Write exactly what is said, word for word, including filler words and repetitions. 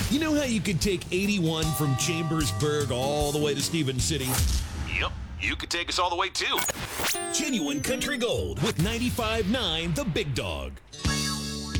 You know how you could take eighty-one from Chambersburg all the way to Stevens City? Yep, you could take us all the way too. Genuine Country Gold with ninety-five point nine The Big Dog.